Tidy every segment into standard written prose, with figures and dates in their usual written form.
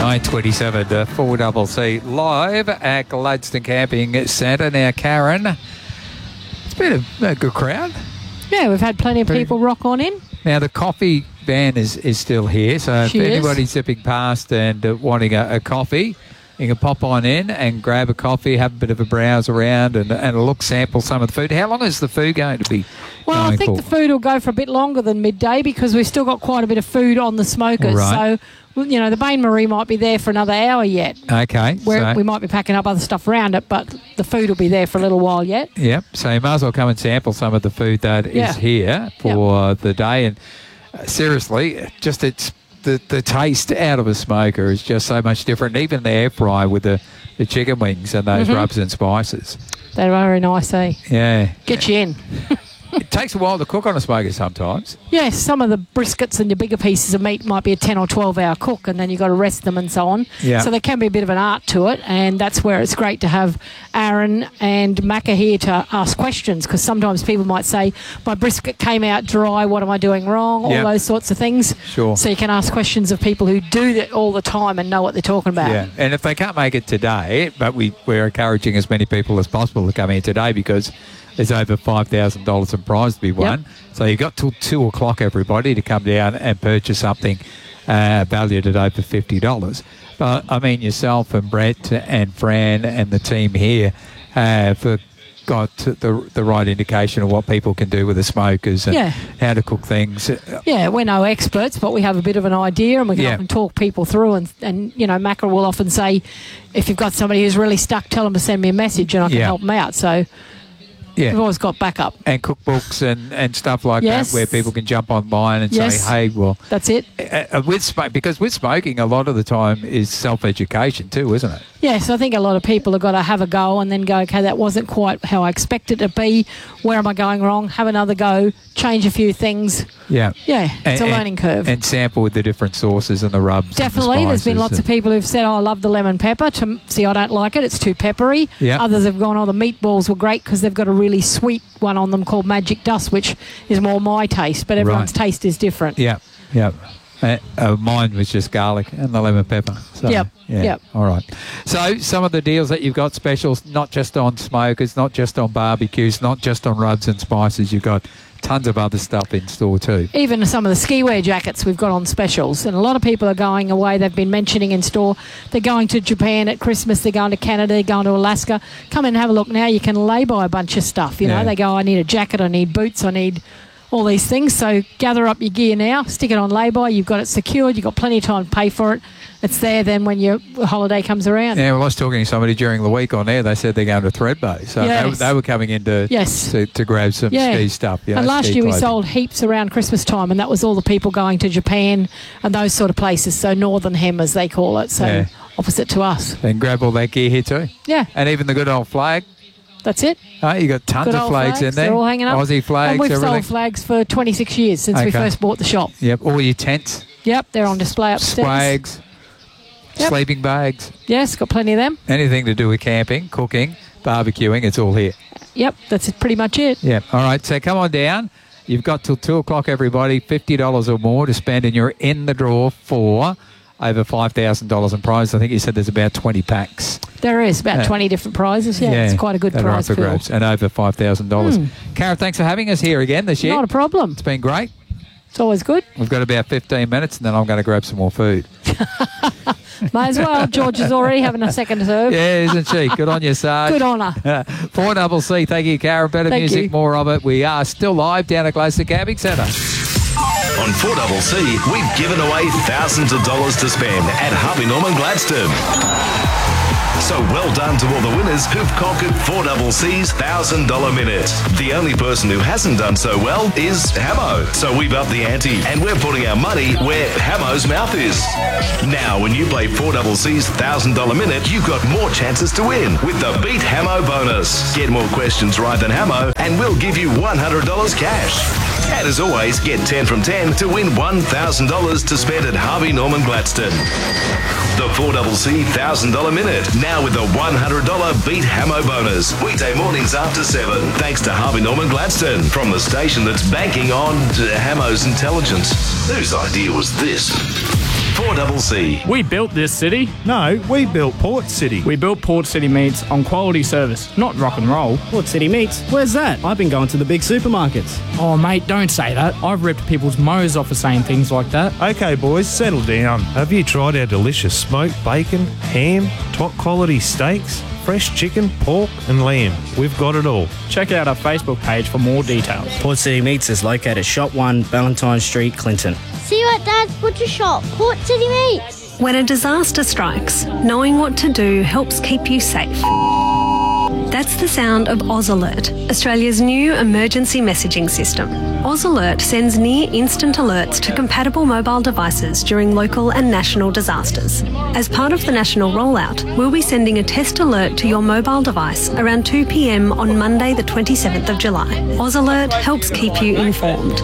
9:27 to 4CC live at Gladstone Camping Centre. Now, Karen, it's been a good crowd. Yeah, we've had plenty of people rock on in. Now, the coffee van is still here, so if anybody's zipping past and wanting a coffee, you can pop on in and grab a coffee, have a bit of a browse around and a look, sample some of the food. How long is the food going to be Well, I think the food will go for a bit longer than midday because we've still got quite a bit of food on the smokers. Right. So, you know, the Bain Marie might be there for another hour yet. Okay. Where we might be packing up other stuff around it, but the food will be there for a little while yet. Yep. So you might as well come and sample some of the food that is here for the day. And seriously, just it's the taste out of a smoker is just so much different. Even the air fry with the chicken wings and those rubs and spices. They're very nice, eh? Yeah. Get you in. It takes a while to cook on a smoker sometimes. Yes, some of the briskets and your bigger pieces of meat might be a 10 or 12 hour cook and then you've got to rest them and so on. Yeah. So there can be a bit of an art to it, and that's where it's great to have Aaron and Macca here to ask questions, because sometimes people might say, my brisket came out dry, what am I doing wrong? All those sorts of things. Sure. So you can ask questions of people who do that all the time and know what they're talking about. Yeah, and if they can't make it today, but we're encouraging as many people as possible to come here today because there's over $5,000 in prize to be won. Yep. So you've got till 2 o'clock, everybody, to come down and purchase something valued at over $50. But, I mean, yourself and Brett and Fran and the team here have got the right indication of what people can do with the smokers and how to cook things. Yeah, we're no experts, but we have a bit of an idea, and we can often talk people through. And you know, Macca will often say, if you've got somebody who's really stuck, tell them to send me a message and I can help them out. So we've always got backup. And cookbooks and stuff like that where people can jump online and say, hey, well... That's it. Because with smoking, a lot of the time is self-education too, isn't it? Yes, I think a lot of people have got to have a go and then go, okay, that wasn't quite how I expected it to be. Where am I going wrong? Have another go, change a few things. Yeah. Yeah, it's a learning curve. And sample with the different sauces and the rubs. Definitely. There's been lots of people who've said, I love the lemon pepper. See, I don't like it. It's too peppery. Yeah. Others have gone, the meatballs were great because they've got a really sweet one on them called Magic Dust, which is more my taste, but everyone's taste is different. Yeah, yeah. Mine was just garlic and the lemon pepper. So, Yep. All right. So some of the deals that you've got specials, not just on smokers, not just on barbecues, not just on rubs and spices. You've got tons of other stuff in store too. Even some of the ski wear jackets we've got on specials. And a lot of people are going away. They've been mentioning in store. They're going to Japan at Christmas. They're going to Canada. They're going to Alaska. Come and have a look now. You can lay by a bunch of stuff. You know, they go, I need a jacket. I need boots. I need all these things. So gather up your gear now, stick it on lay-by. You've got it secured. You've got plenty of time to pay for it. It's there then when your holiday comes around. Yeah, well, I was talking to somebody during the week on air. They said they're going to Thredbo. So they were coming in to grab some ski stuff. You know, and last year we sold heaps around Christmas time, and that was all the people going to Japan and those sort of places. So Northern Hem, as they call it. So opposite to us. And grab all that gear here too. Yeah. And even the good old flag. That's it. Oh, you got tons of flags in there. They're all hanging up. Aussie flags, and we've everything. sold flags for 26 years since we first bought the shop. Yep, all your tents. Yep, they're on display upstairs. Swags, sleeping bags. Yes, got plenty of them. Anything to do with camping, cooking, barbecuing, it's all here. Yep, that's pretty much it. Yep, all right, so come on down. You've got till 2 o'clock, everybody, $50 or more to spend, and you're in the draw for over $5,000 in prizes. I think you said there's about 20 packs. There is about 20 different prizes. Yeah, it's quite a good prize for grabs, and over $5,000. Karen, thanks for having us here again this year. Not a problem. It's been great. It's always good. We've got about 15 minutes, and then I'm going to grab some more food. May as well. George is already having a second serve. Yeah, isn't she? Good on you, Sarge. Good on her. 4CC. Thank you, Karen. Better music, more of it. We are still live down at Gladstone Camping Centre. On 4CC, we've given away thousands of dollars to spend at Harvey Norman Gladstone. So well done to all the winners who've conquered 4CC's $1,000 minute. The only person who hasn't done so well is Hamo. So we've upped the ante and we're putting our money where Hamo's mouth is. Now, when you play 4CC's $1,000 minute, you've got more chances to win with the Beat Hamo bonus. Get more questions right than Hamo and we'll give you $100 cash. And as always, get 10 from 10 to win $1,000 to spend at Harvey Norman Gladstone. The 4CC $1,000 minute, now with a $100 Beat Hamo bonus. Weekday mornings after 7, thanks to Harvey Norman Gladstone, from the station that's banking on Hamo's intelligence. Whose idea was this? 4CC. We built this city. No, we built Port City. We built Port City Meats on quality service, not rock and roll. Port City Meats? Where's that? I've been going to the big supermarkets. Oh, mate, don't say that. I've ripped people's mows off for saying things like that. Okay, boys, settle down. Have you tried our delicious smoked bacon, ham, top quality steaks, fresh chicken, pork and lamb? We've got it all. Check out our Facebook page for more details. Port City Meats is located at Shop 1, Valentine Street, Clinton. See you at Dad's Butcher Shop, Port City Meats. When a disaster strikes, knowing what to do helps keep you safe. That's the sound of Oz Alert, Australia's new emergency messaging system. Oz Alert sends near-instant alerts to compatible mobile devices during local and national disasters. As part of the national rollout, we'll be sending a test alert to your mobile device around 2 p.m. on Monday the 27th of July. Oz Alert helps keep you informed.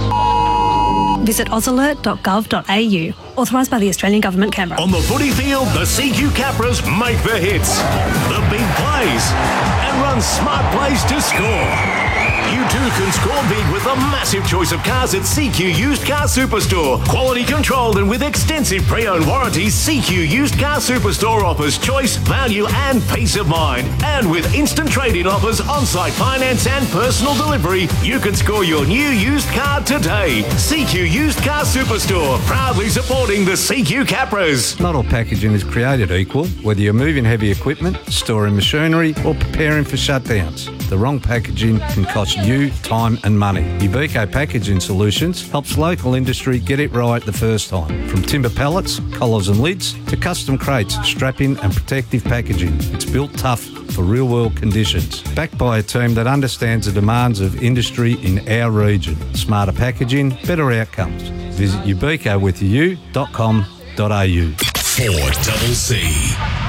Visit ozalert.gov.au. Authorised by the Australian Government, Canberra. On the footy field, the CQ Capras make the hits, the big plays, and run smart plays to score. You too can score big with a massive choice of cars at CQ Used Car Superstore. Quality controlled and with extensive pre-owned warranties, CQ Used Car Superstore offers choice, value and peace of mind. And with instant trade-in offers, on-site finance and personal delivery, you can score your new used car today. CQ Used Car Superstore, proudly supporting the CQ Capras. Not all packaging is created equal, whether you're moving heavy equipment, storing machinery or preparing for shutdowns. The wrong packaging can cost you time and money. Ubico Packaging Solutions helps local industry get it right the first time. From timber pallets, collars and lids to custom crates, strapping and protective packaging. It's built tough for real-world conditions. Backed by a team that understands the demands of industry in our region. Smarter packaging, better outcomes. Visit ubicowithyou.com.au. 4CC.